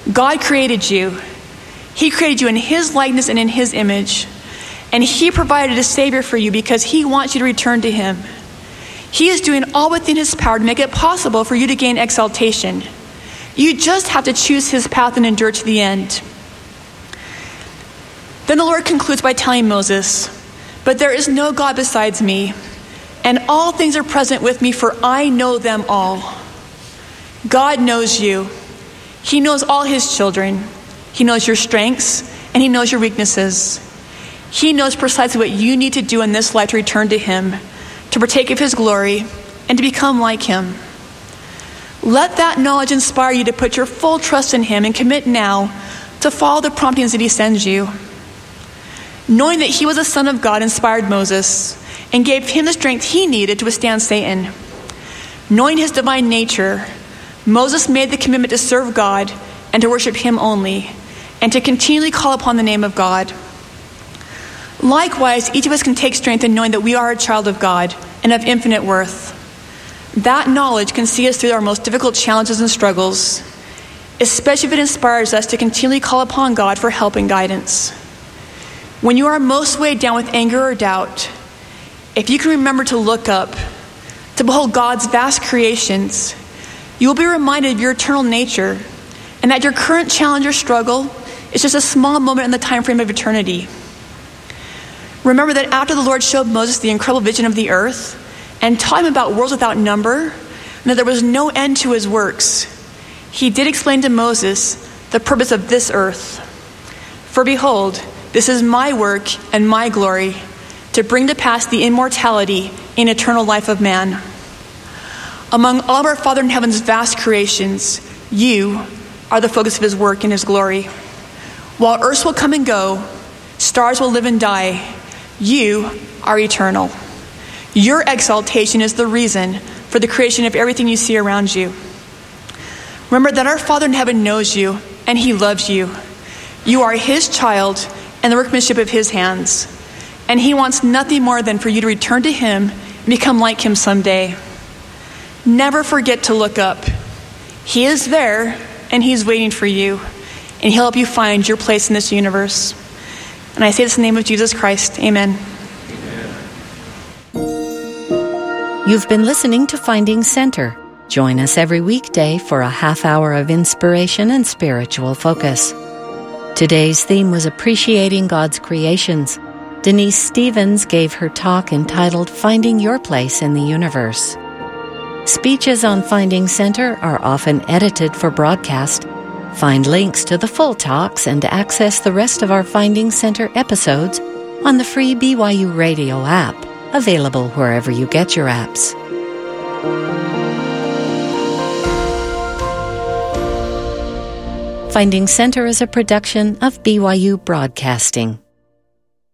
God created you. He created you in his likeness and in his image. And he provided a Savior for you because he wants you to return to him. He is doing all within his power to make it possible for you to gain exaltation. You just have to choose his path and endure to the end. Then the Lord concludes by telling Moses, "But there is no God besides me, and all things are present with me, for I know them all." God knows you. He knows all his children. He knows your strengths, and he knows your weaknesses. He knows precisely what you need to do in this life to return to him, to partake of his glory, and to become like him. Let that knowledge inspire you to put your full trust in him and commit now to follow the promptings that he sends you. Knowing that he was a son of God inspired Moses and gave him the strength he needed to withstand Satan. Knowing his divine nature, Moses made the commitment to serve God and to worship him only, and to continually call upon the name of God. Likewise, each of us can take strength in knowing that we are a child of God and of infinite worth. That knowledge can see us through our most difficult challenges and struggles, especially if it inspires us to continually call upon God for help and guidance. When you are most weighed down with anger or doubt, if you can remember to look up, to behold God's vast creations, you will be reminded of your eternal nature and that your current challenge or struggle is just a small moment in the time frame of eternity. Remember that after the Lord showed Moses the incredible vision of the earth and taught him about worlds without number and that there was no end to his works, he did explain to Moses the purpose of this earth. "For behold, this is my work and my glory, to bring to pass the immortality and eternal life of man." Among all of our Father in heaven's vast creations, you are the focus of his work and his glory. While earth will come and go, stars will live and die, you are eternal. Your exaltation is the reason for the creation of everything you see around you. Remember that our Father in heaven knows you and he loves you. You are his child and the workmanship of his hands. And he wants nothing more than for you to return to him and become like him someday. Never forget to look up. He is there and he's waiting for you. And he'll help you find your place in this universe. And I say this in the name of Jesus Christ. Amen. You've been listening to Finding Center. Join us every weekday for a half hour of inspiration and spiritual focus. Today's theme was Appreciating God's Creations. Denise Stevens gave her talk entitled Finding Your Place in the Universe. Speeches on Finding Center are often edited for broadcast. Find links to the full talks and access the rest of our Finding Center episodes on the free BYU Radio app, available wherever you get your apps. Finding Center is a production of BYU Broadcasting.